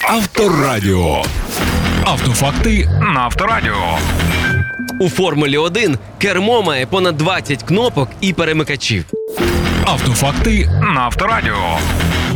Авторадіо. Автофакти на Авторадіо. У Формулі 1 кермо має понад 20 кнопок і перемикачів. Автофакти на Авторадіо.